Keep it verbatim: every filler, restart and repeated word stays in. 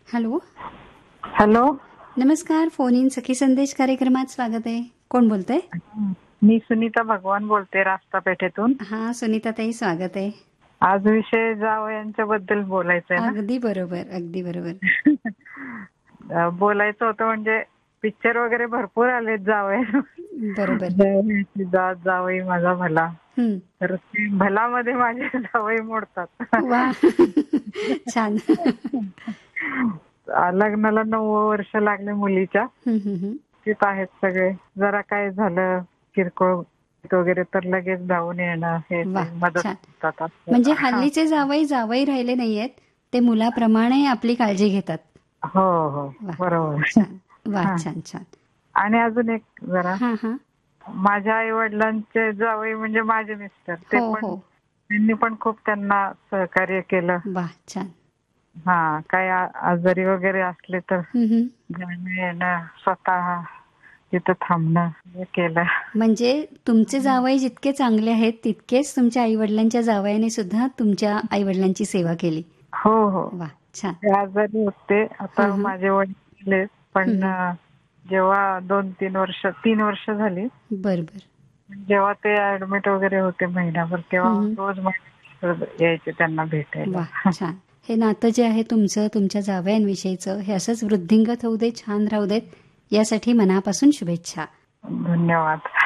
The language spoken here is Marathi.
हॅलो. हॅलो. नमस्कार. फोन इन सखी संदेश कार्यक्रमात स्वागत आहे. कोण बोलतंय? मी सुनीता भगवान बोलते, रास्ता पेठेतून. हा सुनीता ताई, स्वागत आहे. आज विषय जावयांच्या बद्दल बोलायचंय ना. अगदी बरोबर, अगदी बरोबर. बोलायचं होतं म्हणजे पिक्चर वगैरे भरपूर आले जावय. बरोबर. जात जावई माझा भला. हम्म. तर ते भलामध्ये माझे जावई मोडतात. वा. छान. लग्नाला नऊ वर्ष लागले मुलीच्या. हम्म, हम्म. तिथं आहेत सगळे. जरा काय झालं किरकोळ वगैरे तर लगेच धावून येणं, हे वा, मदत छान. करतात. म्हणजे हल्लीचे जावई जावई राहिले नाहीयेत, ते मुलाप्रमाणे आपली काळजी घेतात. हो हो वा, बरोबर. छान. वा, हा. छान छान. आणि अजून एक जरा, हा हा माझ्या आई वडिलांचे जावई म्हणजे माझे मिस्टर, ते हो पण हो. त्यांनी पण खूप त्यांना सहकार्य केलं. वा, छान. हा, काय आ- आजारी वगैरे असले तर हम्म, हम्म. जाणं येणं, स्वतः तिथं थांबणं हे केलं. म्हणजे तुमचे जावई जितके चांगले आहेत तितकेच तुमच्या आई वडिलांच्या जावयाने सुद्धा तुमच्या आई वडिलांची सेवा केली. हो हो. वा, छान. ते आजारी होते, आता हं, हं. माझे वडील गेले, पण हं, हं. जेव्हा दोन तीन वर्ष तीन वर्ष झाली, बर बर. जेव्हा ते ऍडमिट वगैरे होते महिनाभर, तेव्हा हं, हं. रोज माझे यायचे त्यांना भेटायला. वा, छान. हे नातं जे आहे तुमचं तुमच्या जावयांविषयीचं हे असंच वृद्धिंगत होऊ दे, छान राहू देत, यासाठी मनापासून शुभेच्छा. धन्यवाद.